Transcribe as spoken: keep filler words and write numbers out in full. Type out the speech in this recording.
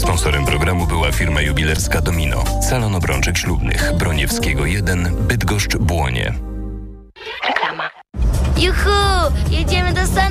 Sponsorem programu była firma jubilerska Domino. Salon obrączek ślubnych. Broniewskiego jeden, Bydgoszcz, Błonie. Reklama. Juhu! Jedziemy do